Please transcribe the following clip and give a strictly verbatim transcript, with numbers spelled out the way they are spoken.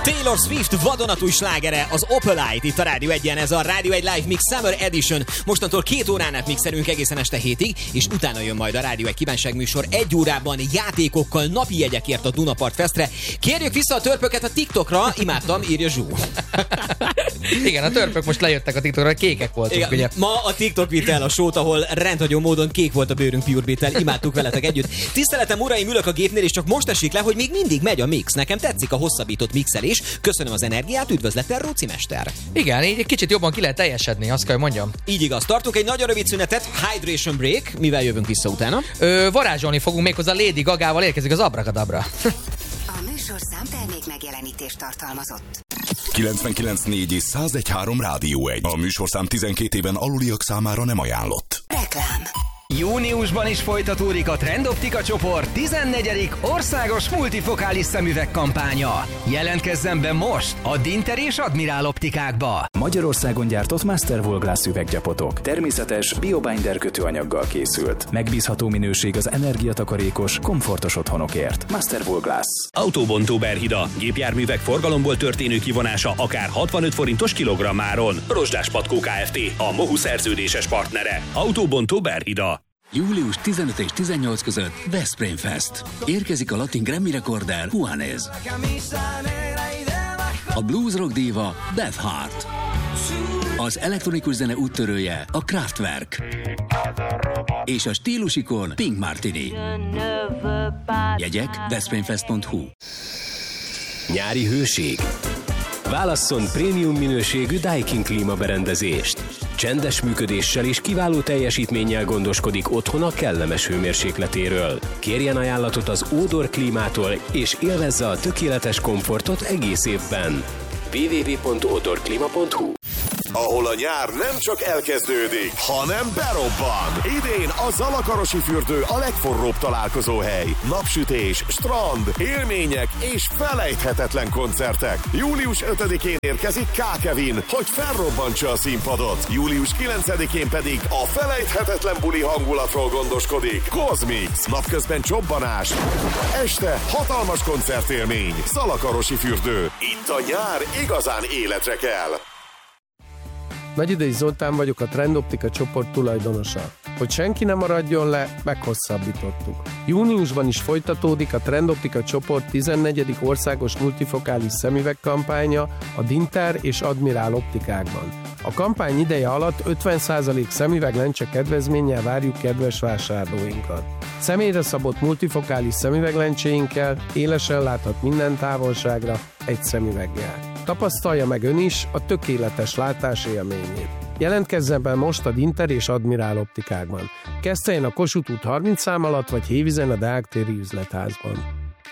Taylor Swift vadonatúj slágere, az Opalite itt a Rádió egyen, ez a Rádió egy Live Mix Summer Edition. Mostantól két órán át mixelünk egészen este hétig, és utána jön majd a Rádió egy kívánságműsor egy órában játékokkal, napi jegyekért a Dunapart Festre. Kérjük vissza a törpöket a TikTokra, imádtam, írja Zsú. Igen, a törpök most lejöttek a TikTokra, kékek voltunk. Igen, ugye? Ma a TikTok vitte el a sót, ahol rendhagyó módon kék volt a bőrünk Pure Beat-tel. Imádtuk veletek együtt. Tiszteletem, uraim, ülök a gépnél, és csak most esik le, hogy még mindig megy a mix. Nekem tetszik a hosszabbított mixelés. Köszönöm az energiát, üdvözlettel, Róci mester. Igen, így egy kicsit jobban ki lehet teljesedni, azt kell, hogy mondjam. Így igaz, tartunk egy nagyon rövid szünetet, hydration break, mivel jövünk vissza utána. Ö, varázsolni fogunk méghozzá Lady Gagával, érkezik az Abracadabra. A műsorszám termék megjelenítést tartalmazott. kilencvenkilenc négy és száz egy három Rádió egy. A műsorszám tizenkét éven aluliak számára nem ajánlott. Reklám. Júniusban is folytatódik a Trendoptika csoport tizennegyedik országos multifokális szemüveg kampánya. Jelentkezzen be most a Dinter és Admirál optikákba. Magyarországon gyártott Master Wool Glass üveggyapotok. Természetes, biobinder kötőanyaggal készült. Megbízható minőség az energiatakarékos, komfortos otthonokért. Master Wool Glass. Autóbontó Berhida. Gépjárművek forgalomból történő kivonása akár hatvanöt forintos kilogrammáron. Rozsdás Patkó Kft. A Mohu szerződéses partnere. Autóbontó Berhida. július tizenöt és tizennyolc között Veszprém Fest. Érkezik a latin Grammy rekorder Juanes. A blues rock díva Beth Hart. Az elektronikus zene úttörője a Kraftwerk. És a stílusikon Pink Martini. Jegyek veszprémfest pont hu. Nyári hőség. Válasszon prémium minőségű Daikin klímaberendezést. Csendes működéssel és kiváló teljesítménnyel gondoskodik otthona kellemes hőmérsékletéről. Kérjen ajánlatot az Odor Klímától, és élvezze a tökéletes komfortot egész évben. double-u double-u double-u pont odor klima pont hu. Ahol a nyár nem csak elkezdődik, hanem berobban. Idén a Zalakarosi fürdő a legforróbb találkozóhely. Napsütés, strand, élmények és felejthetetlen koncertek. július ötödikén érkezik K. Kevin, hogy felrobbantsa a színpadot. július kilencedikén pedig a felejthetetlen buli hangulatról gondoskodik Cosmix. Napközben csobbanás, este hatalmas koncertélmény. Zalakarosi fürdő. Itt a nyár igazán életre kell. Nagyidei Zoltán vagyok, a Trendoptika csoport tulajdonosa. Hogy senki ne maradjon le, meghosszabbítottuk. Júniusban is folytatódik a Trendoptika csoport tizennegyedik országos multifokális szemüveg kampánya a Dinter és Admirál optikákban. A kampány ideje alatt ötven százalék szemüveglencse kedvezménnyel várjuk kedves vásárlóinkat. Személyre szabott multifokális szemüveglencséinkkel élesen láthat minden távolságra egy szemüveggel. Tapasztalja meg ön is a tökéletes látás élményét. Jelentkezzen be most a Dinter és Admirál optikákban. Keszthelyen a Kossuth út harminc szám alatt, vagy Hévízen a Deák téri üzletházban.